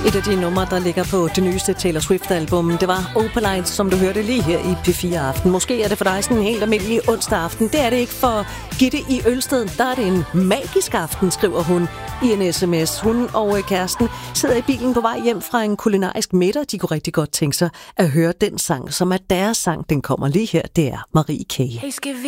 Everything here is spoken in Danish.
Et af de numre, der ligger på det nyeste Taylor Swift-album, det var Opalite, som du hørte lige her i P4 Aften. Måske er det for dig sådan en helt almindelig onsdag aften. Det er det ikke for Gitte i Ølsted. Der er det en magisk aften, skriver hun i en sms. Hun og kæresten sidder i bilen på vej hjem fra en kulinarisk middag. De kunne rigtig godt tænke sig at høre den sang, som er deres sang. Den kommer lige her. Det er Marie K. Hey, skal vi